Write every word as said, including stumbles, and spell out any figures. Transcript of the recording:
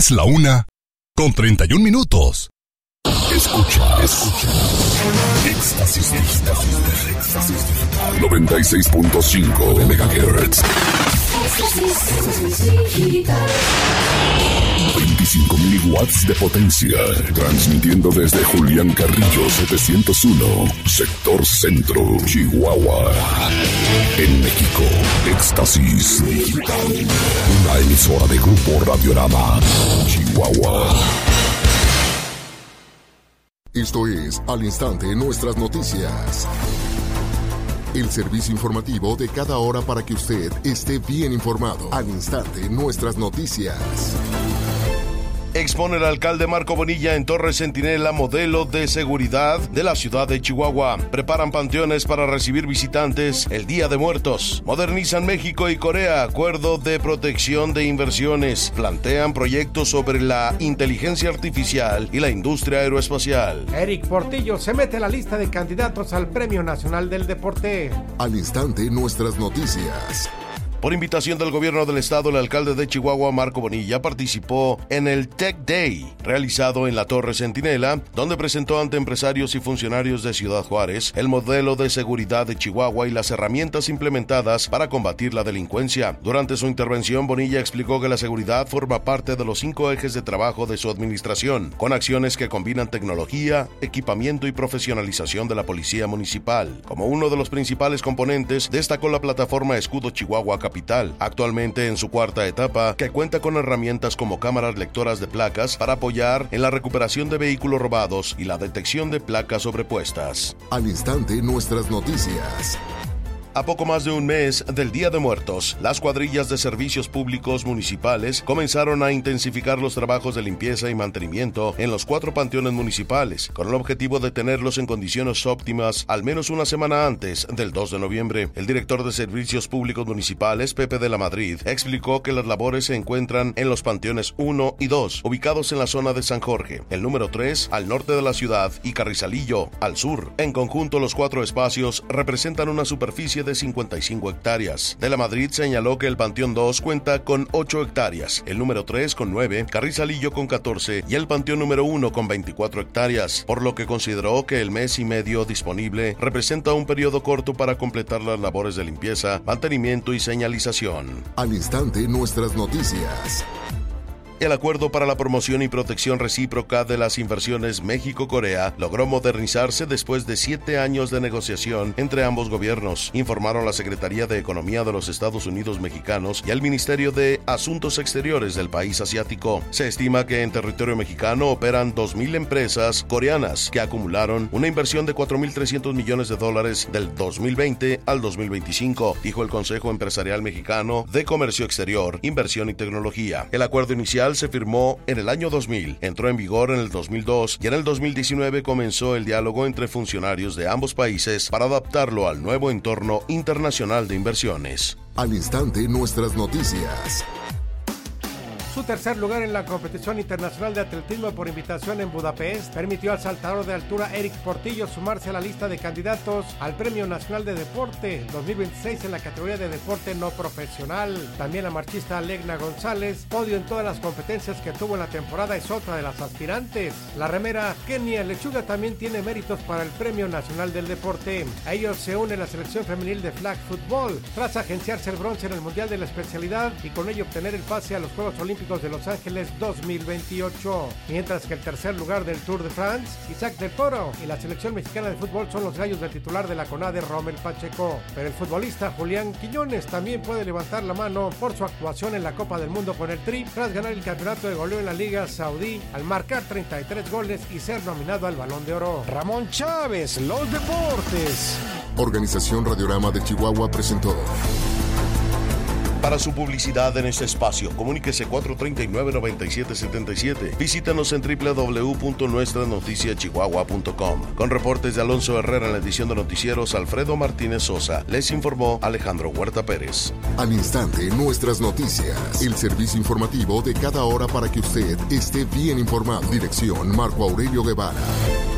Es la una con treinta y un minutos. Escucha, escucha. Éxtasis Digital. Éxtasis Digital. noventa y seis punto cinco de megahertz. Éxtasis Digital. veinticinco mil watts de potencia. Transmitiendo desde Julián Carrillo setecientos uno, sector centro, Chihuahua. En México, Éxtasis Digital. Una emisora de Grupo Radiorama, Chihuahua. Esto es Al Instante Nuestras Noticias. El servicio informativo de cada hora para que usted esté bien informado. Al Instante Nuestras Noticias. Expone el alcalde Marco Bonilla en Torre Centinela modelo de seguridad de la ciudad de Chihuahua. Preparan panteones para recibir visitantes el Día de Muertos. Modernizan México y Corea acuerdo de protección de inversiones. Plantean proyectos sobre la inteligencia artificial y la industria aeroespacial. Eric Portillo se mete a la lista de candidatos al Premio Nacional del Deporte. Al Instante Nuestras Noticias. Por invitación del gobierno del estado, el alcalde de Chihuahua, Marco Bonilla, participó en el Tech Day, realizado en la Torre Centinela, donde presentó ante empresarios y funcionarios de Ciudad Juárez el modelo de seguridad de Chihuahua y las herramientas implementadas para combatir la delincuencia. Durante su intervención, Bonilla explicó que la seguridad forma parte de los cinco ejes de trabajo de su administración, con acciones que combinan tecnología, equipamiento y profesionalización de la policía municipal. Como uno de los principales componentes, destacó la plataforma Escudo Chihuahua Capital, actualmente en su cuarta etapa, que cuenta con herramientas como cámaras lectoras de placas para apoyar en la recuperación de vehículos robados y la detección de placas sobrepuestas. Al Instante Nuestras Noticias. A poco más de un mes del Día de Muertos, las cuadrillas de servicios públicos municipales comenzaron a intensificar los trabajos de limpieza y mantenimiento en los cuatro panteones municipales, con el objetivo de tenerlos en condiciones óptimas al menos una semana antes del dos de noviembre. El director de Servicios Públicos Municipales, Pepe de la Madrid, explicó que las labores se encuentran en los panteones uno y dos, ubicados en la zona de San Jorge, el número tres al norte de la ciudad y Carrizalillo al sur. En conjunto, los cuatro espacios representan una superficie de cincuenta y cinco hectáreas. De la Madrid señaló que el Panteón dos cuenta con ocho hectáreas, el número tres con nueve, Carrizalillo con catorce y el Panteón número uno con veinticuatro hectáreas, por lo que consideró que el mes y medio disponible representa un periodo corto para completar las labores de limpieza, mantenimiento y señalización. Al Instante Nuestras Noticias. El Acuerdo para la Promoción y Protección Recíproca de las Inversiones México-Corea logró modernizarse después de siete años de negociación entre ambos gobiernos, informaron la Secretaría de Economía de los Estados Unidos Mexicanos y el Ministerio de Asuntos Exteriores del país asiático. Se estima que en territorio mexicano operan dos mil empresas coreanas que acumularon una inversión de cuatro mil trescientos millones de dólares del dos mil veinte al dos mil veinticinco, dijo el Consejo Empresarial Mexicano de Comercio Exterior, Inversión y Tecnología. El acuerdo inicial se firmó en el año dos mil, entró en vigor en el dos mil dos y en el dos mil diecinueve comenzó el diálogo entre funcionarios de ambos países para adaptarlo al nuevo entorno internacional de inversiones. Al Instante Nuestras Noticias. Su tercer lugar en la competición internacional de atletismo por invitación en Budapest permitió al saltador de altura Eric Portillo sumarse a la lista de candidatos al Premio Nacional de Deporte dos mil veintiséis en la categoría de deporte no profesional. También la marchista Alegna González, podio en todas las competencias que tuvo en la temporada, es otra de las aspirantes. La remera Kenia Lechuga también tiene méritos para el Premio Nacional del Deporte. A ellos se une la selección femenil de flag football tras agenciarse el bronce en el Mundial de la especialidad y con ello obtener el pase a los Juegos Olímpicos de Los Ángeles dos mil veintiocho, mientras que el tercer lugar del Tour de France, Isaac Del Toro, y la selección mexicana de fútbol son los gallos del titular de la CONADE, Rommel Pacheco. Pero el futbolista Julián Quiñones también puede levantar la mano por su actuación en la Copa del Mundo con el Tri, tras ganar el campeonato de goleo en la Liga Saudí al marcar treinta y tres goles y ser nominado al Balón de Oro. Ramón Chávez, los deportes. Organización Radiorama de Chihuahua presentó. Para su publicidad en este espacio, comuníquese cuatro tres nueve, nueve siete siete siete. Visítanos en doble u doble u doble u punto nuestra noticia chihuahua punto com. Con reportes de Alonso Herrera en la edición de noticieros, Alfredo Martínez Sosa. Les informó Alejandro Huerta Pérez. Al Instante Nuestras Noticias. El servicio informativo de cada hora para que usted esté bien informado. Dirección Marco Aurelio Guevara.